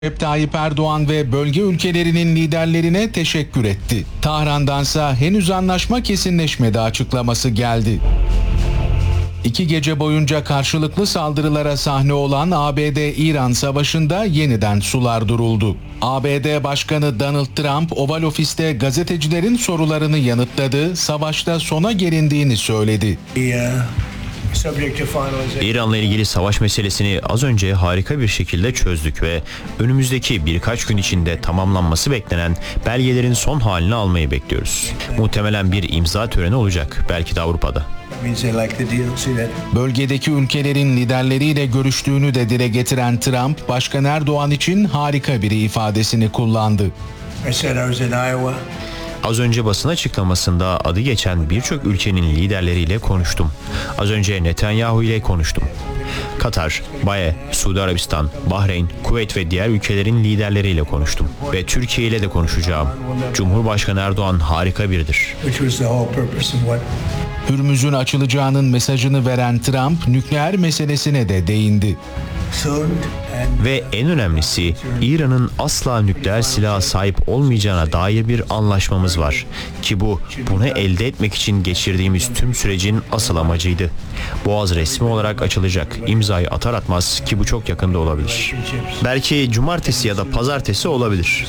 Recep Tayyip Erdoğan ve bölge ülkelerinin liderlerine teşekkür etti. Tahran'dansa henüz anlaşma kesinleşmedi açıklaması geldi. 2 gece boyunca karşılıklı saldırılara sahne olan ABD-İran savaşında yeniden sular duruldu. ABD Başkanı Donald Trump Oval Ofis'te gazetecilerin sorularını yanıtladı, savaşta sona gelindiğini söyledi. İran'la ilgili savaş meselesini az önce harika bir şekilde çözdük ve önümüzdeki birkaç gün içinde tamamlanması beklenen belgelerin son halini almayı bekliyoruz. Muhtemelen bir imza töreni olacak, belki de Avrupa'da. Bölgedeki ülkelerin liderleriyle görüştüğünü de dile getiren Trump, Başkan Erdoğan için harika biri ifadesini kullandı. Az önce basın açıklamasında adı geçen birçok ülkenin liderleriyle konuştum. Az önce Netanyahu ile konuştum. Katar, BAE, Suudi Arabistan, Bahreyn, Kuveyt ve diğer ülkelerin liderleriyle konuştum. Ve Türkiye ile de konuşacağım. Cumhurbaşkanı Erdoğan harika biridir. Hürmüz'ün açılacağının mesajını veren Trump, nükleer meselesine de değindi. Ve en önemlisi, İran'ın asla nükleer silaha sahip olmayacağına dair bir anlaşmamız var. Ki bunu elde etmek için geçirdiğimiz tüm sürecin asıl amacıydı. Boğaz resmi olarak açılacak. İmzayı atar atmaz, ki bu çok yakında olabilir. Belki cumartesi ya da pazartesi olabilir.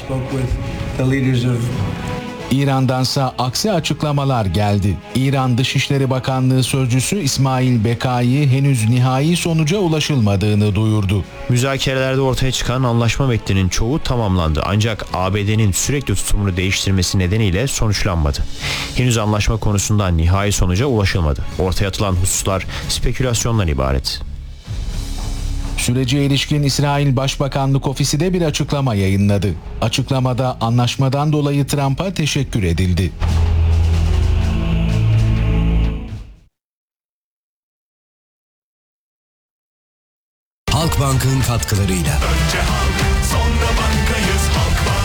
İran'dansa aksi açıklamalar geldi. İran Dışişleri Bakanlığı Sözcüsü İsmail Bekai henüz nihai sonuca ulaşılmadığını duyurdu. Müzakerelerde ortaya çıkan anlaşma metninin çoğu tamamlandı, ancak ABD'nin sürekli tutumunu değiştirmesi nedeniyle sonuçlanmadı. Henüz anlaşma konusunda nihai sonuca ulaşılmadı. Ortaya atılan hususlar spekülasyondan ibaret. Sürece ilişkin İsrail Başbakanlık Ofisi de bir açıklama yayınladı. Açıklamada anlaşmadan dolayı Trump'a teşekkür edildi. Halkbank'ın katkılarıyla. Önce halk, sonra bankayız Halkbank.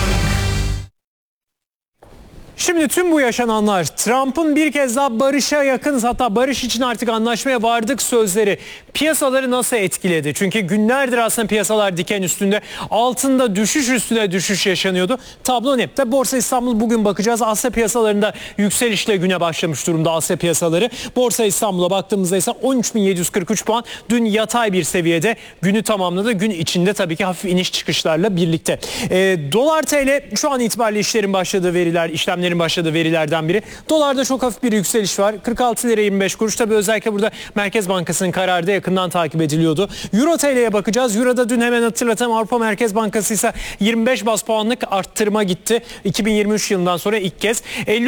Şimdi tüm bu yaşananlar, Trump'ın bir kez daha barışa yakın, hatta barış için artık anlaşmaya vardık sözleri piyasaları nasıl etkiledi? Çünkü günlerdir aslında piyasalar diken üstünde, altında düşüş üstüne düşüş yaşanıyordu. Tablo ne? Tabi Borsa İstanbul bugün bakacağız. Asya piyasalarında yükselişle güne başlamış durumda Asya piyasaları. Borsa İstanbul'a baktığımızda ise 13.743 puan dün yatay bir seviyede günü tamamladı. Gün içinde tabii ki hafif iniş çıkışlarla birlikte. Dolar TL şu an itibariyle işlemlerin başladığı verilerden biri. Dolarda çok hafif bir yükseliş var. 46 lira 25 kuruş. Tabii özellikle burada Merkez Bankası'nın kararı da yakından takip ediliyordu. Euro TL'ye bakacağız. Euro'da dün hemen hatırlatalım, Avrupa Merkez Bankası ise 25 baz puanlık arttırma gitti. 2023 yılından sonra ilk kez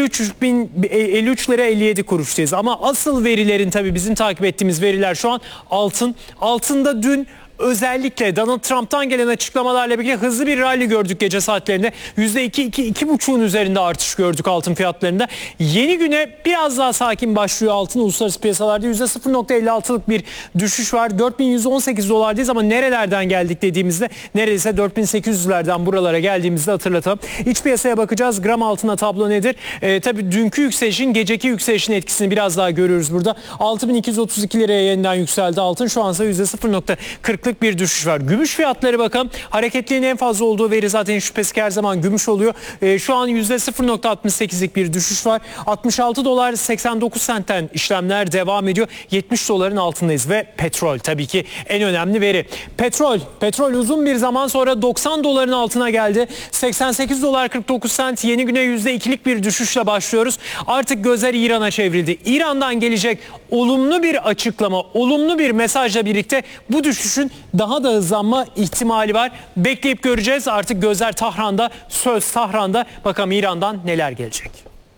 53 lira 57 kuruştayız. Ama asıl verilerin, tabii bizim takip ettiğimiz veriler şu an altın. Altında dün özellikle Donald Trump'tan gelen açıklamalarla birlikte hızlı bir rally gördük gece saatlerinde. %2-2,5'un üzerinde artış gördük altın fiyatlarında. Yeni güne biraz daha sakin başlıyor altın. Uluslararası piyasalarda %0,56'lık bir düşüş var. 4118 dolardayız ama nerelerden geldik dediğimizde neredeyse 4800'lerden buralara geldiğimizde hatırlatalım. İç piyasaya bakacağız. Gram altına tablo nedir? Tabii dünkü yükselişin geceki yükselişin etkisini biraz daha görüyoruz burada. 6232 liraya yeniden yükseldi altın. Şu ansa %0,40'lık bir düşüş var. Gümüş fiyatları bakalım. Hareketliliğin en fazla olduğu veri zaten şüphesiz ki her zaman gümüş oluyor. Şu an %0,68'lik bir düşüş var. 66 dolar 89 sentten işlemler devam ediyor. 70 doların altındayız ve petrol tabii ki en önemli veri. Petrol uzun bir zaman sonra 90 doların altına geldi. 88 dolar 49 sent, yeni güne %2'lik bir düşüşle başlıyoruz. Artık gözler İran'a çevrildi. İran'dan gelecek olumlu bir açıklama, olumlu bir mesajla birlikte bu düşüşün daha da hızlanma ihtimali var. Bekleyip göreceğiz. Artık gözler Tahran'da, söz Tahran'da. Bakalım İran'dan neler gelecek.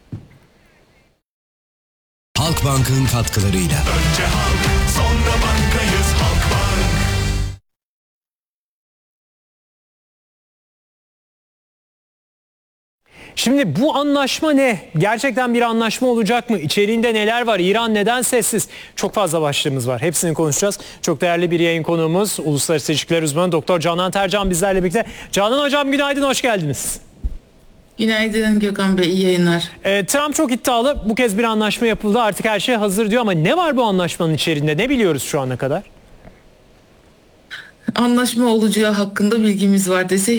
Halkbank'ın katkılarıyla. Önce halk, sonra bankayız Halkbank. Şimdi bu anlaşma ne? Gerçekten bir anlaşma olacak mı? İçeriğinde neler var? İran neden sessiz? Çok fazla başlığımız var. Hepsini konuşacağız. Çok değerli bir yayın konuğumuz, uluslararası ilişkiler uzmanı Doktor Canan Tercan bizlerle birlikte. Canan Hocam günaydın, hoş geldiniz. Günaydın Gökhan Bey, iyi yayınlar. Trump çok iddialı. Bu kez bir anlaşma yapıldı. Artık her şey hazır diyor ama ne var bu anlaşmanın içeriğinde? Ne biliyoruz şu ana kadar? anlaşma olacağı hakkında bilgimiz var dese